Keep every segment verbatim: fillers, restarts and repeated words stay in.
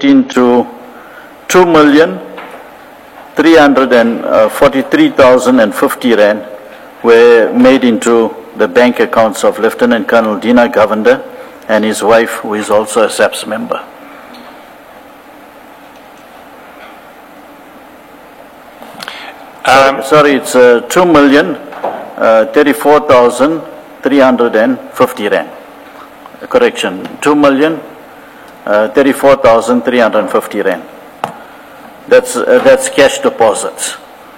aggregating to two million three hundred forty-three thousand fifty rand were made into the bank accounts of Lieutenant Colonel Dina Govender and his wife, who is also a S A P S member. Um, Sorry, it's uh, two million thirty-four thousand three hundred fifty rand. Correction, two million thirty-four thousand three hundred fifty rand. That's, uh, that's cash deposits.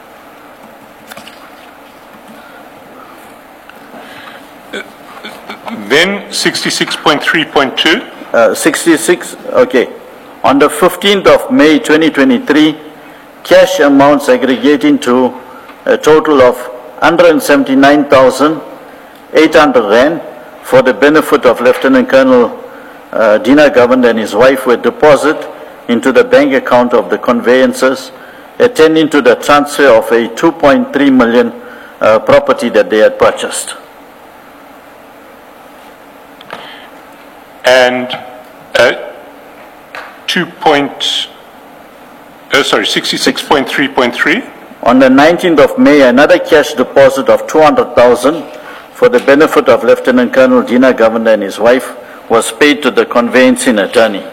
Then sixty-six point three point two. Uh, sixty-six, okay. On the fifteenth of May twenty twenty-three, cash amounts aggregating to a total of one hundred seventy-nine thousand eight hundred rand for the benefit of Lieutenant Colonel uh, Dina Govender and his wife were deposited into the bank account of the conveyancers, attending to the transfer of a two point three million uh, property that they had purchased. And uh, two point, uh, sorry, sixty-six point three point three. On the nineteenth of May, another cash deposit of two hundred thousand for the benefit of Lieutenant Colonel Dina Govender and his wife was paid to the conveyancing attorney.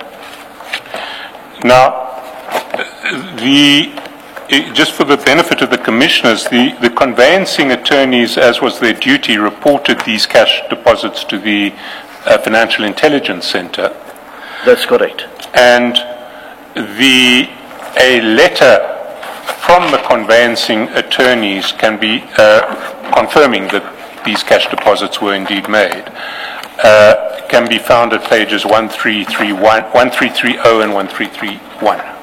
Now, the, just for the benefit of the commissioners, the, the conveyancing attorneys, as was their duty, reported these cash deposits to the uh, Financial Intelligence Center. That's correct. And the, a letter from the conveyancing attorneys can be uh, confirming that these cash deposits were indeed made. Uh, can be found at pages one three three one, one three three zero and one three three one.